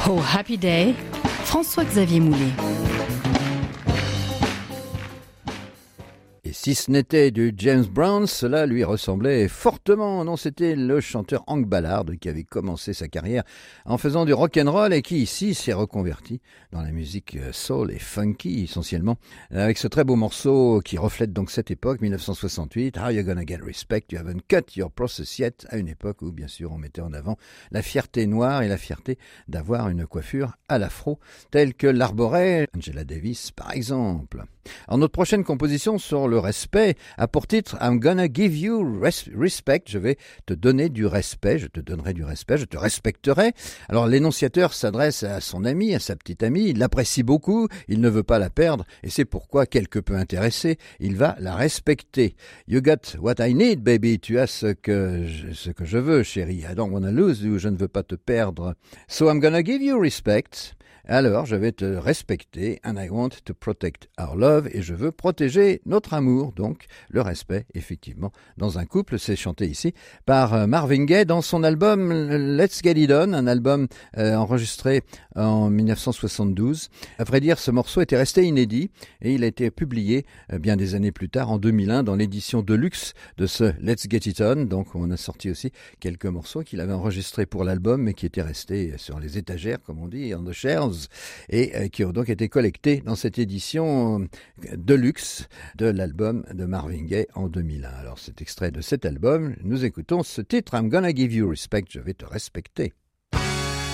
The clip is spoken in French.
Oh Happy Day, François-Xavier Moulet. Et si ce n'était du James Brown, cela lui ressemblait fortement. Non, c'était le chanteur Hank Ballard qui avait commencé sa carrière en faisant du rock'n'roll et qui ici s'est reconverti dans la musique soul et funky essentiellement, avec ce très beau morceau qui reflète donc cette époque, 1968, How You Gonna Get Respect, You Haven't Cut Your Process Yet, à une époque où bien sûr on mettait en avant la fierté noire et la fierté d'avoir une coiffure à l'afro, telle que l'arborait Angela Davis par exemple. Alors notre prochaine composition sur le respect a pour titre I'm Gonna Give You Respect. Je vais te donner du respect, je te donnerai du respect, je te respecterai. Alors l'énonciateur s'adresse à son ami, à sa petite amie, il l'apprécie beaucoup, il ne veut pas la perdre et c'est pourquoi, quelque peu intéressé, il va la respecter. You got what I need, baby, tu as ce que je veux, chérie. I don't wanna lose you, je ne veux pas te perdre. So I'm gonna give you respect. Alors, je vais te respecter, and I want to protect our love, et je veux protéger notre amour, donc le respect, effectivement, dans un couple. C'est chanté ici par Marvin Gaye dans son album Let's Get It On, un album enregistré en 1972. À vrai dire, ce morceau était resté inédit, et il a été publié bien des années plus tard, en 2001, dans l'édition deluxe de ce Let's Get It On. Donc, on a sorti aussi quelques morceaux qu'il avait enregistrés pour l'album, mais qui étaient restés sur les étagères, comme on dit, on the shelves, et qui ont donc été collectés dans cette édition de luxe de l'album de Marvin Gaye en 2001. Alors cet extrait de cet album, nous écoutons ce titre I'm Gonna Give You Respect, je vais te respecter.